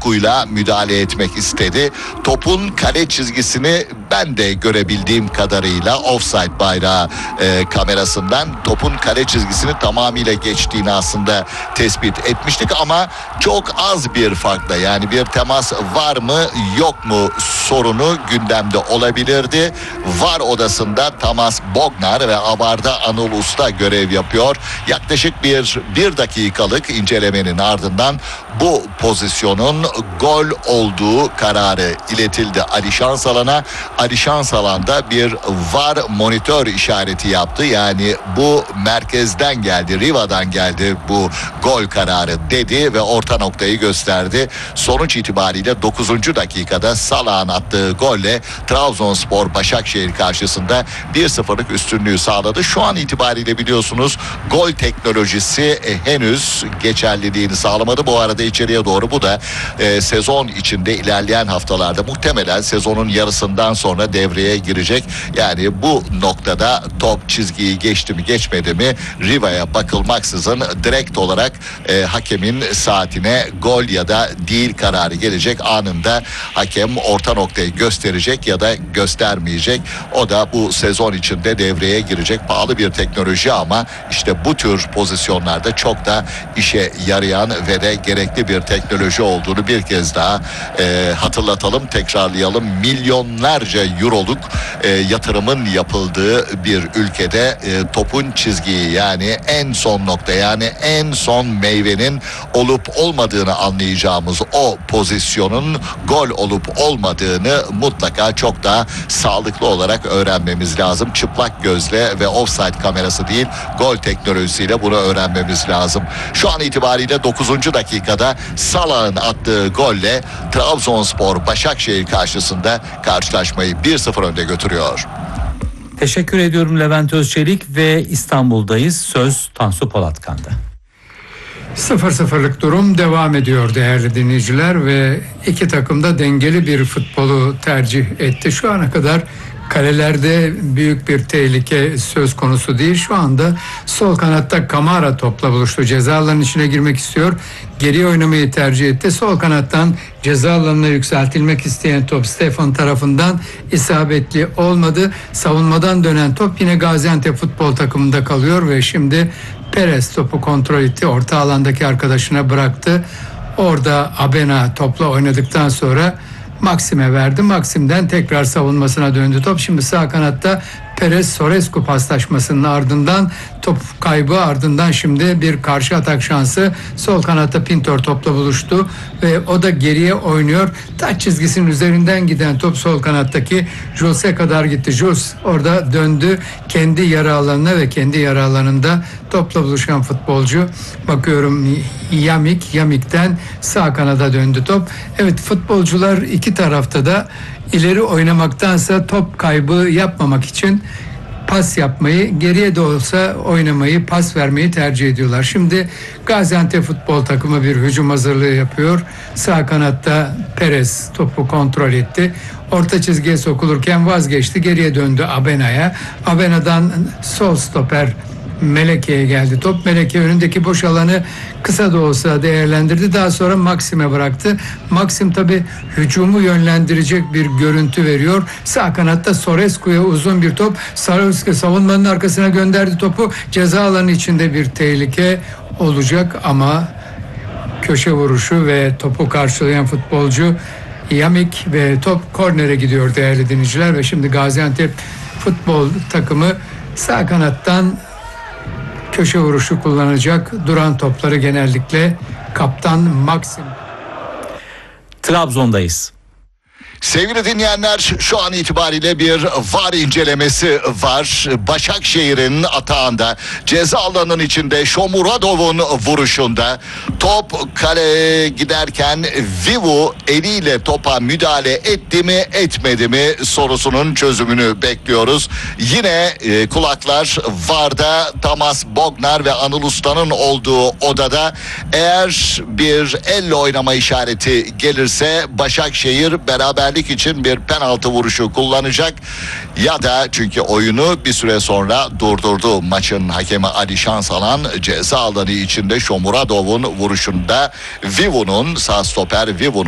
korkuyla müdahale etmek istedi. Topun kale çizgisini ben de görebildiğim kadarıyla offside bayrağı kamerasından topun kale çizgisini tamamıyla geçtiğini aslında tespit etmiştik ama çok az bir farkla, yani bir temas var mı yok mu sorunu gündemde olabilirdi. VAR odasında Tamas Bognar ve Avarda Anıl Usta görev yapıyor. Yaklaşık bir dakikalık incelemenin ardından bu pozisyonun gol olduğu kararı iletildi Ali Şansalan'a. Ali Şansalan da bir VAR monitör işareti yaptı. Yani bu merkezden geldi, Riva'dan geldi bu gol kararı dedi ve orta noktayı gösterdi. Sonuç itibariyle 9. dakikada Salah'ın attığı golle Trabzonspor Başakşehir karşısında 1-0'lık üstünlüğü sağladı. Şu an itibariyle biliyorsunuz gol teknolojisi henüz geçerliliğini sağlamadı. Bu arada içeriye doğru bu da sezon içinde ilerleyen haftalarda muhtemelen sezonun yarısından sonra devreye girecek. Yani bu noktada top çizgiyi geçti mi geçmedi mi Riva'ya bakılmaksızın direkt olarak hakemin saatine gol ya da değil kararı gelecek. Anında hakem orta noktayı gösterecek ya da göstermeyecek. O da bu sezon içinde devreye girecek. Pahalı bir teknoloji ama işte bu tür pozisyonlarda çok da işe yarayan ve de gerekli bir teknoloji olduğunu bir kez daha hatırlatalım, tekrarlayalım. Milyonlarca euroluk yatırımın yapıldığı bir ülkede topun çizgiyi, yani en son nokta, yani en son meyvenin olup olmadığını anlayacağımız o pozisyonun gol olup olmadığını mutlaka çok daha sağlıklı olarak öğrenmemiz lazım. Çıplak gözle ve offside kamerası değil, gol teknolojisiyle bunu öğrenmemiz lazım. Şu an itibariyle 9. dakikada Salah'ın attığı golle Trabzonspor Başakşehir karşısında karşılaşmayı 1-0 önde götürüyor. Teşekkür ediyorum Levent Özçelik ve İstanbul'dayız. Söz Tansu Polatkan'da. 0-0'lık durum devam ediyor değerli dinleyiciler ve iki takım da dengeli bir futbolu tercih etti. Şu ana kadar kalelerde büyük bir tehlike söz konusu değil. Şu anda sol kanatta Kamara topla buluştu. Ceza alanının içine girmek istiyor. Geriye oynamayı tercih etti. Sol kanattan ceza alanına yükseltilmek isteyen top Stefan tarafından isabetli olmadı. Savunmadan dönen top yine Gaziantep futbol takımında kalıyor ve şimdi Perez topu kontrol etti. Orta alandaki arkadaşına bıraktı. Orada Abena topla oynadıktan sonra Maxim'e verdi. Maxim'den tekrar savunmasına döndü top. Şimdi sağ kanatta Perez-Sorescu paslaşmasının ardından top kaybı, ardından şimdi bir karşı atak şansı. Sol kanatta Pintor topla buluştu ve o da geriye oynuyor. Taç çizgisinin üzerinden giden top sol kanattaki Jules'e kadar gitti. Jules orada döndü kendi yarı alanına ve kendi yarı alanında topla buluşan futbolcu. Bakıyorum Yamik'ten sağ kanada döndü top. Evet, futbolcular iki tarafta da ileri oynamaktansa top kaybı yapmamak için pas yapmayı, geriye de olsa oynamayı, pas vermeyi tercih ediyorlar. Şimdi Gaziantep futbol takımı bir hücum hazırlığı yapıyor. Sağ kanatta Perez topu kontrol etti. Orta çizgiye sokulurken vazgeçti. Geriye döndü Abena'ya. Abena'dan sol stoper Meleke'ye geldi top. Meleke önündeki boş alanı kısa da olsa değerlendirdi. Daha sonra Maxim'e bıraktı. Maxim tabi hücumu yönlendirecek bir görüntü veriyor. Sağ kanatta Sorescu'ya uzun bir top. Sorescu savunmanın arkasına gönderdi topu. Ceza alanı içinde bir tehlike olacak ama köşe vuruşu ve topu karşılayan futbolcu Yamik ve top kornere gidiyor değerli dinleyiciler ve şimdi Gaziantep futbol takımı sağ kanattan köşe vuruşu kullanacak. Duran topları genellikle kaptan Maxim. Trabzon'dayız. Sevgili dinleyenler, şu an itibariyle bir VAR incelemesi var. Başakşehir'in atağında, ceza alanının içinde Shomurodov'un vuruşunda top kaleye giderken Vivu eliyle topa müdahale etti mi etmedi mi sorusunun çözümünü bekliyoruz. Yine kulaklar VAR'da Tamas Bognar ve Anıl Usta'nın olduğu odada. Eğer bir elle oynama işareti gelirse Başakşehir beraberlik için bir penaltı vuruşu kullanacak ya da, çünkü oyunu bir süre sonra durdurdu maçın hakemi Ali Şansalan, ceza alanı içinde Shomurodov'un vuruşunda Vivu'nun, sağ stoper Vivu'nun